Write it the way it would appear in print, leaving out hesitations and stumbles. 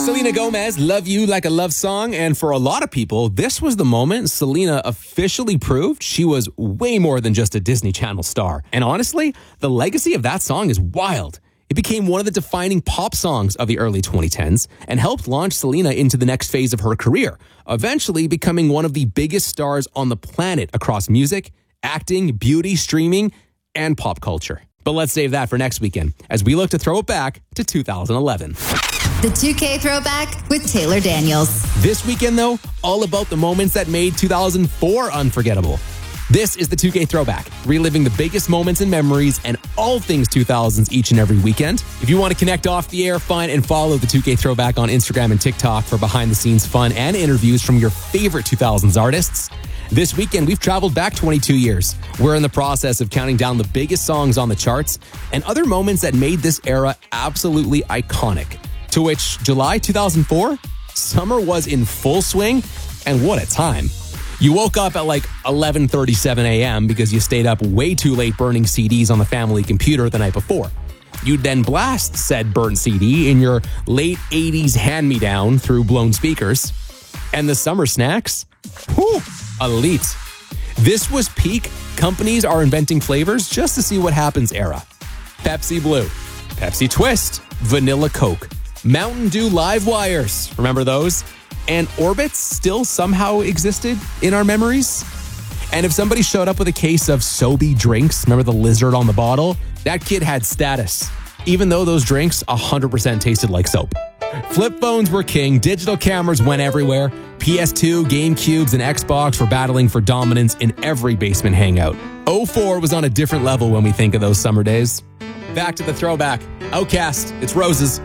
Selena Gomez, Love You Like a Love Song. And for a lot of people, this was the moment Selena officially proved she was way more than just a Disney Channel star. And honestly, the legacy of that song is wild. It became one of the defining pop songs of the early 2010s and helped launch Selena into the next phase of her career, eventually becoming one of the biggest stars on the planet across music, acting, beauty, streaming, and pop culture. But let's save that for next weekend as we look to throw it back to 2011. The 2K Throwback with Taylor Daniels. This weekend, though, all about the moments that made 2004 unforgettable. This is the 2K Throwback, reliving the biggest moments and memories and all things 2000s each and every weekend. If you want to connect off the air, find and follow the 2K Throwback on Instagram and TikTok for behind-the-scenes fun and interviews from your favorite 2000s artists. This weekend, we've traveled back 22 years. We're in the process of counting down the biggest songs on the charts and other moments that made this era absolutely iconic. To which, July 2004, summer was in full swing, and what a time. You woke up at like 11:37 a.m. because you stayed up way too late burning CDs on the family computer the night before. You'd then blast said burnt CD in your late 80s hand-me-down through blown speakers. And the summer snacks? Whew, elite. This was peak companies are inventing flavors just to see what happens era. Pepsi Blue, Pepsi Twist, Vanilla Coke, Mountain Dew Live Wires, remember those? And Orbits still somehow existed in our memories. And if somebody showed up with a case of Sobe drinks, remember the lizard on the bottle? That kid had status, even though those drinks 100% tasted like soap. Flip phones were king, digital cameras went everywhere, PS2, GameCubes, and Xbox were battling for dominance in every basement hangout. 04 was on a different level when we think of those summer days. Back to the throwback. Outcast, it's Roses.